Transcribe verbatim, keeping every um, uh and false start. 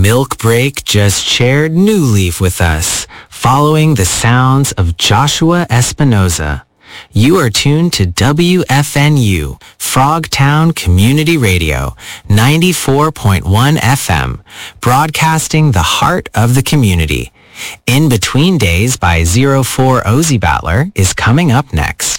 Milk Break just shared New Leaf with us, following the sounds of Joshua Espinoza. You are tuned to W F N U, Frogtown Community Radio, ninety-four point one F M, broadcasting the heart of the community. In Between Days by zero four Ozzy Battler is coming up next.